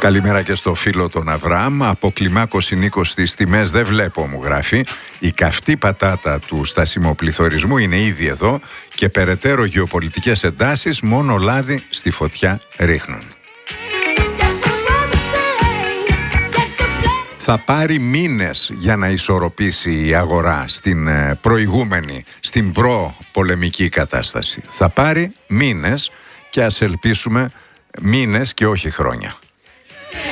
Καλημέρα και στο φίλο τον Αβραάμ. Από κλιμάκωση Νίκος στις τιμές δεν βλέπω, μου γράφει. Η καυτή πατάτα του στασιμοπληθωρισμού είναι ήδη εδώ και περαιτέρω γεωπολιτικές εντάσεις μόνο λάδι στη φωτιά ρίχνουν. Θα πάρει μήνες για να ισορροπήσει η αγορά στην προηγούμενη, στην προ-πολεμική κατάσταση. Θα πάρει μήνες και ας ελπίσουμε μήνες και όχι χρόνια.